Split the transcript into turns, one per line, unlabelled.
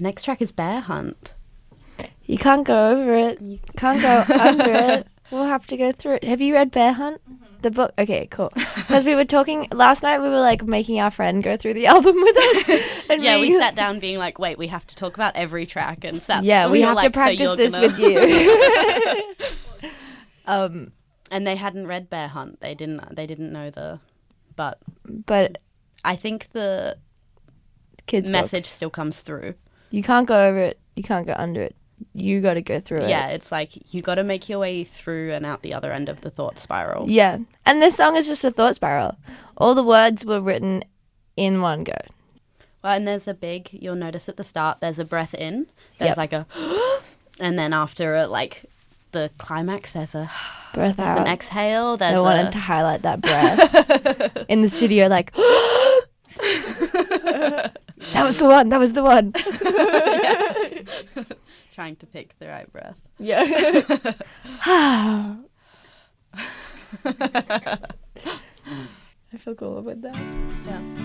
Next track is Bear Hunt.
You can't go over it. You can't go under it. We'll have to go through it. Have you read Bear Hunt? Mm-hmm. The book? Okay, cool. Because we were talking last night, we were like making our friend go through the album with us. And
Yeah, we sat down being like, wait, we have to talk about every track. And sat,
yeah, we have
like,
to practice
so
this with you.
And they hadn't read Bear Hunt. They didn't know
but
I think the
kids'
message
book.
still comes through.
You can't go over it. You can't go under it. You got to go through it.
Yeah, it's like you got to make your way through and out the other end of the thought spiral.
Yeah. And this song is just a thought spiral. All the words were written in one go.
Well, and there's you'll notice at the start, there's a breath in. There's like a, and then after like the climax, there's a
breath out.
There's an exhale.
I wanted to highlight that breath in the studio, like, that was the one. That was the one.
Trying to pick the right breath.
Yeah. I feel cool about that.
Yeah.